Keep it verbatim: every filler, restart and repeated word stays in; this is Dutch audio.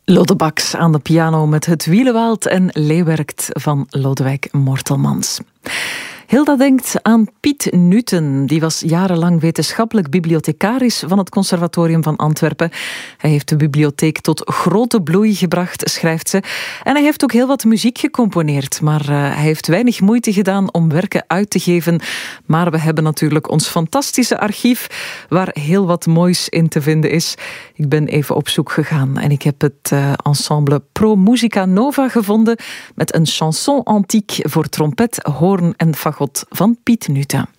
Lodebaks aan de piano met Het Wielenwaald en Leeuwerkt van Lodewijk Mortelmans. Hilda denkt aan Piet Nuyten. Die was jarenlang wetenschappelijk bibliothecaris van het Conservatorium van Antwerpen. Hij heeft de bibliotheek tot grote bloei gebracht, schrijft ze. En hij heeft ook heel wat muziek gecomponeerd. Maar uh, hij heeft weinig moeite gedaan om werken uit te geven. Maar we hebben natuurlijk ons fantastische archief, waar heel wat moois in te vinden is. Ik ben even op zoek gegaan en ik heb het uh, ensemble Pro Musica Nova gevonden met een chanson antique voor trompet, hoorn en fagot van Piet Nuyten.